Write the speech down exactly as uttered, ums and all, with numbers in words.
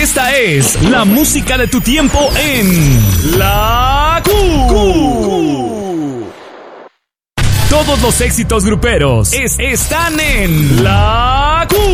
Esta es la música de tu tiempo en La Q. Todos los éxitos gruperos es- están en La Q.